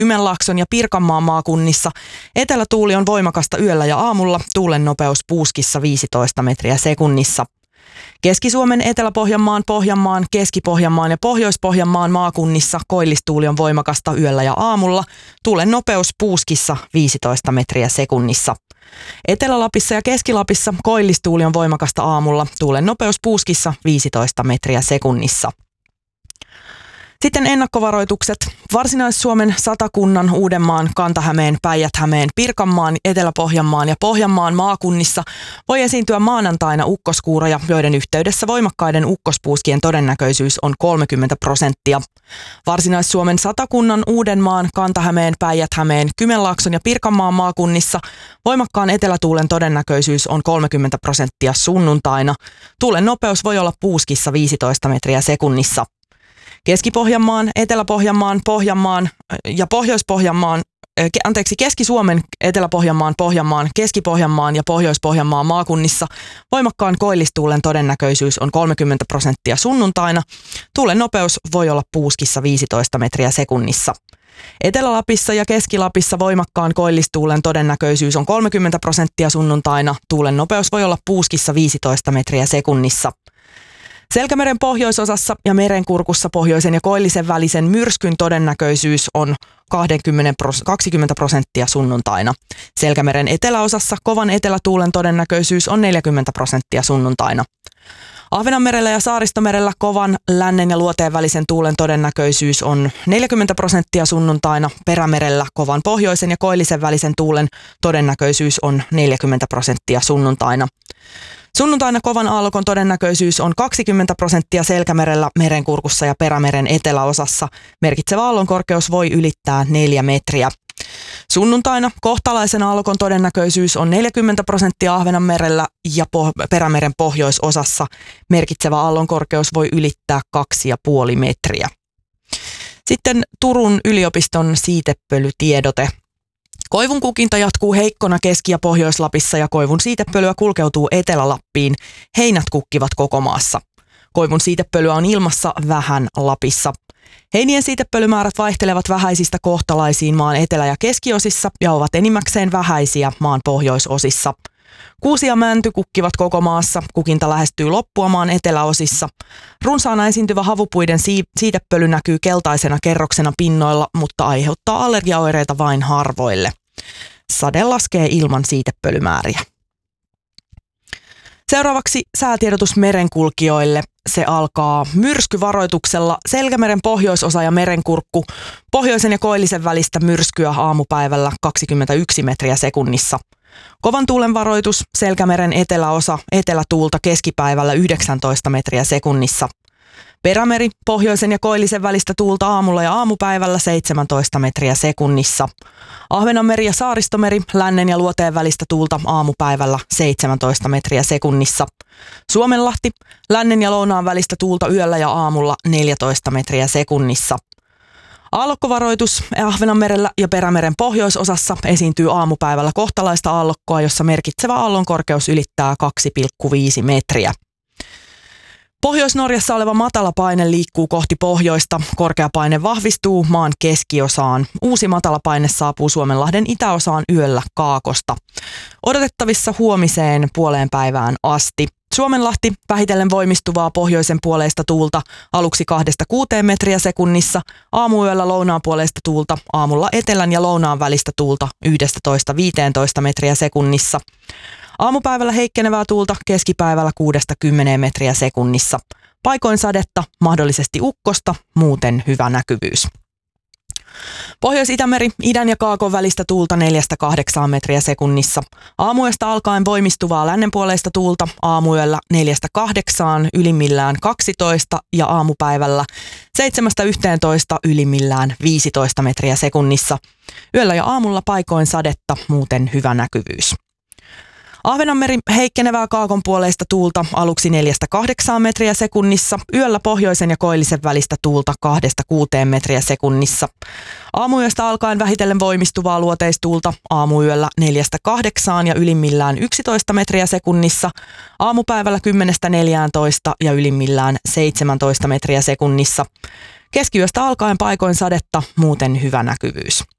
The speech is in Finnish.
Kymenlaakson ja Pirkanmaan maakunnissa. Etelätuuli on voimakasta yöllä ja aamulla, tuulen nopeus puuskissa 15 metriä sekunnissa. Keski-Suomen, Etelä-Pohjanmaan, Pohjanmaan, Keski-Pohjanmaan ja Pohjois-Pohjanmaan maakunnissa koillistuuli on voimakasta yöllä ja aamulla, tuulen nopeus puuskissa 15 metriä sekunnissa. Etelä-Lapissa ja Keski-Lapissa koillistuuli on voimakasta aamulla, tuulen nopeus puuskissa 15 metriä sekunnissa. Sitten ennakkovaroitukset. Varsinais-Suomen, Satakunnan, Uudenmaan, Kanta-Hämeen, Päijät-Hämeen, Pirkanmaan, Etelä-Pohjanmaan ja Pohjanmaan maakunnissa voi esiintyä maanantaina ukkoskuuroja, joiden yhteydessä voimakkaiden ukkospuuskien todennäköisyys on 30%. Varsinais-Suomen, Satakunnan, Uudenmaan, Kanta-Hämeen, Päijät-Hämeen, Kymenlaakson ja Pirkanmaan maakunnissa voimakkaan etelätuulen todennäköisyys on 30% sunnuntaina. Tuulen nopeus voi olla puuskissa 15 metriä sekunnissa. Keski-Pohjanmaan, Etelä-Pohjanmaan, Pohjanmaan ja Pohjois-Pohjanmaan, Keski-Suomen, Etelä-Pohjanmaan, Pohjanmaan, Keski-Pohjanmaan ja Pohjois-Pohjanmaan maakunnissa voimakkaan koillistuulen todennäköisyys on 30% sunnuntaina. Tuulen nopeus voi olla puuskissa 15 metriä sekunnissa. Etelä-Lapissa ja Keski-Lapissa voimakkaan koillistuulen todennäköisyys on 30% sunnuntaina. Tuulen nopeus voi olla puuskissa 15 metriä sekunnissa. Selkämeren pohjoisosassa ja merenkurkussa pohjoisen ja koillisen välisen myrskyn todennäköisyys on 20% sunnuntaina. Selkämeren eteläosassa kovan etelätuulen todennäköisyys on 40% sunnuntaina. Ahvenanmerellä ja Saaristomerellä kovan lännen ja luoteen välisen tuulen todennäköisyys on 40% sunnuntaina. Perämerellä kovan pohjoisen ja koillisen välisen tuulen todennäköisyys on 40% sunnuntaina. Sunnuntaina kovan aallokon todennäköisyys on 20% Selkämerellä, merenkurkussa ja Perämeren eteläosassa. Merkitsevä aallonkorkeus voi ylittää 4 metriä. Sunnuntaina kohtalaisen aallokon todennäköisyys on 40% Ahvenanmerellä ja Perämeren pohjoisosassa. Merkitsevä aallonkorkeus voi ylittää 2,5 metriä. Sitten Turun yliopiston siitepölytiedote. Koivun kukinta jatkuu heikkona Keski- ja Pohjois-Lapissa ja koivun siitepölyä kulkeutuu Etelä-Lappiin. Heinät kukkivat koko maassa. Koivun siitepölyä on ilmassa vähän Lapissa. Heinien siitepölymäärät vaihtelevat vähäisistä kohtalaisiin maan etelä- ja keskiosissa ja ovat enimmäkseen vähäisiä maan pohjoisosissa. Kuusi ja mänty kukkivat koko maassa, kukinta lähestyy loppua maan eteläosissa. Runsaana esiintyvä havupuiden siitepöly näkyy keltaisena kerroksena pinnoilla, mutta aiheuttaa allergiaoireita vain harvoille. Sade laskee ilman siitepölymääriä. Seuraavaksi säätiedotus merenkulkijoille. Se alkaa myrskyvaroituksella. Selkämeren pohjoisosa ja merenkurkku. Pohjoisen ja koillisen välistä myrskyä aamupäivällä 21 metriä sekunnissa. Kovan tuulen varoitus. Selkämeren eteläosa. Etelätuulta keskipäivällä 19 metriä sekunnissa. Perämeri, pohjoisen ja koillisen välistä tuulta aamulla ja aamupäivällä 17 metriä sekunnissa. Ahvenanmeri ja Saaristomeri, lännen ja luoteen välistä tuulta aamupäivällä 17 metriä sekunnissa. Suomenlahti, lännen ja lounaan välistä tuulta yöllä ja aamulla 14 metriä sekunnissa. Aallokkovaroitus Ahvenanmerellä ja Perämeren pohjoisosassa esiintyy aamupäivällä kohtalaista aallokkoa, jossa merkitsevä aallonkorkeus ylittää 2,5 metriä. Pohjois-Norjassa oleva matalapaine liikkuu kohti pohjoista. Korkeapaine vahvistuu maan keskiosaan. Uusi matalapaine saapuu Suomenlahden itäosaan yöllä kaakosta. Odotettavissa huomiseen puoleen päivään asti. Suomenlahti vähitellen voimistuvaa pohjoisen puoleista tuulta aluksi 2-6 metriä sekunnissa, aamuyöllä lounaan puoleista tuulta, aamulla etelän ja lounaan välistä tuulta 11-15 metriä sekunnissa. Aamupäivällä heikkenevää tuulta, keskipäivällä 6-10 metriä sekunnissa. Paikoin sadetta, mahdollisesti ukkosta, muuten hyvä näkyvyys. Pohjois-Itämeri, idän ja kaakon välistä tuulta 4-8 metriä sekunnissa. Aamuyöstä alkaen voimistuvaa lännenpuoleista tuulta, aamuyöllä 4-8, ylimmillään 12 ja aamupäivällä 7-11, ylimmillään 15 metriä sekunnissa. Yöllä ja aamulla paikoin sadetta, muuten hyvä näkyvyys. Ahvenanmeri heikkenevää kaakon puoleista tuulta aluksi 4-8 metriä sekunnissa, yöllä pohjoisen ja koillisen välistä tuulta 2-6 metriä sekunnissa. Aamuyöstä alkaen vähitellen voimistuvaa luoteistuulta aamuyöllä 4-8 ja ylimmillään 11 metriä sekunnissa, aamupäivällä 10-14 ja ylimmillään 17 metriä sekunnissa. Keskiyöstä alkaen paikoin sadetta, muuten hyvä näkyvyys.